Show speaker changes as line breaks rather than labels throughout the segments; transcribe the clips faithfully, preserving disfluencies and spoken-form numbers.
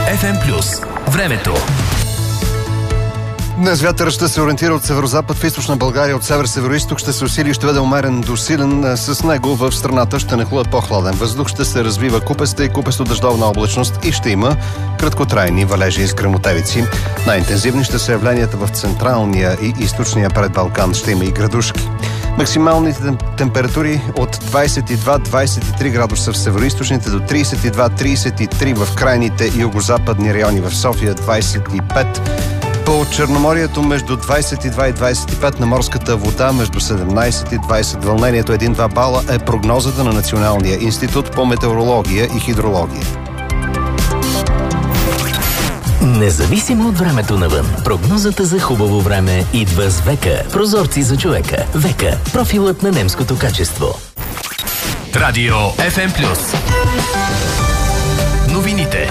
Еф Ем плюс. Времето.
Днес вятърът ще се ориентира от северозапад в източна България, от север-североизток ще се усили и ще бъде умерен до силен. С него в страната ще нахлуе по-хладен въздух, ще се развива купеста и купесто-дъждовна облачност и ще има краткотрайни валежи и гръмотевици. Най-интензивни ще са явленията в централния и източния предбалкан. Ще има и градушки. Максималните температури от двадесет и два до двадесет и три градуса в североизточните, до тридесет и два до тридесет и три в крайните югозападни райони, в София двадесет и пет. По Черноморието между двадесет и два и двадесет и пет, на морската вода между седемнадесет и двадесет. Вълнението един-два бала е прогнозата на Националния институт по метеорология и хидрология.
Независимо от времето навън, прогнозата за хубаво време идва с Века. Прозорци за човека. Века. Профилът на немското качество. Радио Еф Ем плюс. Новините.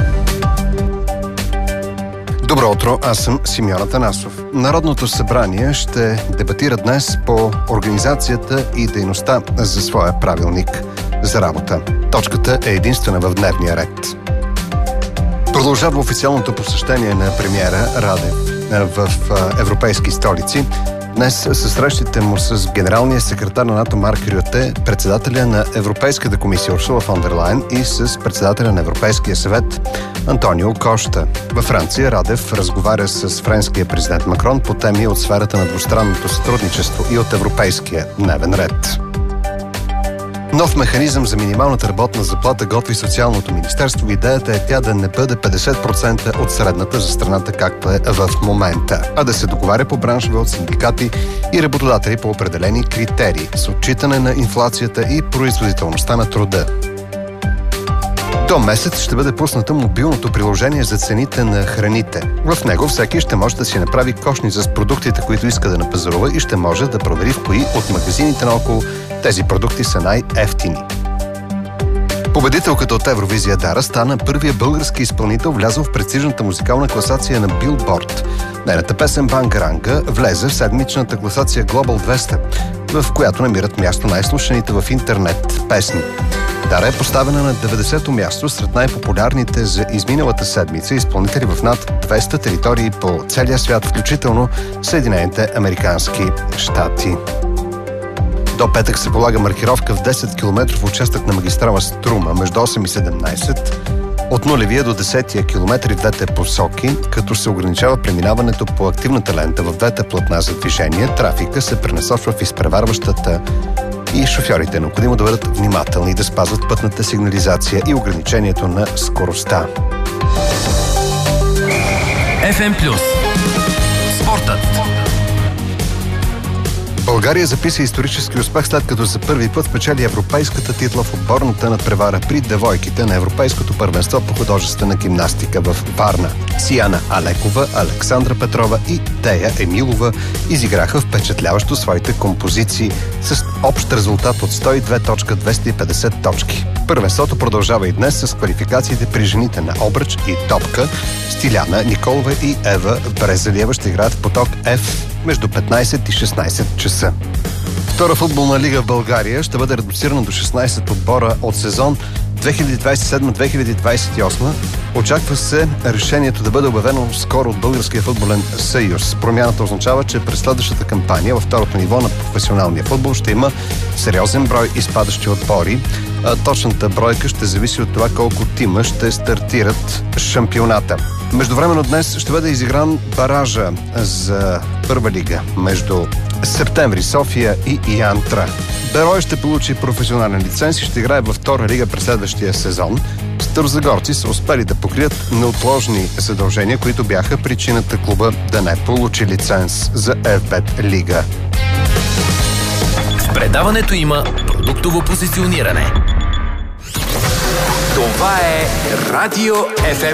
Добро утро, аз съм Симеон Атанасов. Народното събрание ще дебатира днес по организацията и дейността за своя правилник за работа. Точката е единствена в дневния ред. Продължава официалното посещение на премиера Радев в европейски столици. Днес със срещите му с генералния секретар на НАТО Марк Рюте, председателя на Европейската комисия Урсула фон дер Лайен и с председателя на Европейския съвет Антонио Кошта. Във Франция Радев разговаря с френския президент Макрон по теми от сферата на двустранното сътрудничество и от европейския дневен ред. Нов механизъм за минималната работна заплата готви Социалното министерство. Идеята е тя да не бъде петдесет процента от средната за страната, както е в момента, а да се договаря по браншове от синдикати и работодатели по определени критерии с отчитане на инфлацията и производителността на труда. До месец ще бъде пусната мобилното приложение за цените на храните. В него всеки ще може да си направи кошница с продуктите, които иска да напазарува, и ще може да провери в кои от магазините наоколо тези продукти са най-евтини. Победителката от Евровизия Дара стана първия български изпълнител, влязъл в престижната музикална класация на Билборд. Нейната песен Бангаранга влезе в седмичната класация Global двеста, в която намират място най-слушаните в интернет песни. Дара е поставена на деветдесето място сред най-популярните за изминалата седмица изпълнители в над двеста територии по целия свят, включително Съединените американски щати. До петък се полага маркировка в десет километров участък на магистрала Струма между осем и седемнадесет, от нулевия до десетия километри в двете посоки, като се ограничава преминаването по активната лента в двете платна за движение. Трафика се пренасочва в изпреварващата и шофьорите е необходимо да бъдат внимателни и да спазват пътната сигнализация и ограничението на скоростта.
Еф Ем плюс. Спортът.
България записа исторически успех, след като за първи път спечели европейската титла в отборната надпревара при девойките на Европейското първенство по художествена гимнастика в Варна. Сияна Алекова, Александра Петрова и Тея Емилова изиграха впечатляващо своите композиции с общ резултат от сто и две цяло двеста и петдесет точки. Първенството продължава и днес с квалификациите при жените на обръч и топка. Стиляна Николова и Ева Брезалиева ще играят в поток F между петнадесет и шестнадесет часа. Втора футболна лига в България ще бъде редуцирана до шестнадесет отбора от сезон две хиляди двадесет и седма - две хиляди двадесет и осма. Очаква се решението да бъде обявено скоро от Българския футболен съюз. Промяната означава, че през следващата кампания във второто ниво на професионалния футбол ще има сериозен брой изпадащи отбори. А точната бройка ще зависи от това колко тима ще стартират шампионата. Междувременно днес ще бъде изигран баража за първа лига между Септември София и Янтра. Берой ще получи професионален лиценз и ще играе във втора лига през следващия сезон. Старозагорци са успели да покрият неотложни задължения, които бяха причината клуба да не получи лиценз за Еф Бет лига.
В предаването има продуктово позициониране. Това е Радио Еф Ем